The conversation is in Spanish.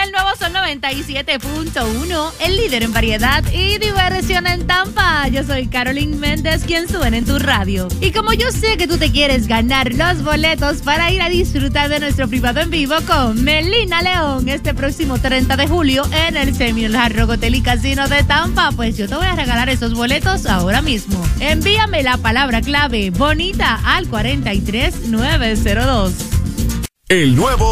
el nuevo Sol 97.1, el líder en variedad y diversión en Tampa. Yo soy Carolyn Méndez, quien suena en tu radio. Y como yo sé que tú te quieres ganar los boletos para ir a disfrutar de nuestro privado en vivo con Melina León este próximo 30 de julio en el Seminole Hard Rock Hotel y Casino de Tampa, pues yo te voy a regalar esos boletos ahora mismo. Envíame la palabra clave bonita al 43902. El nuevo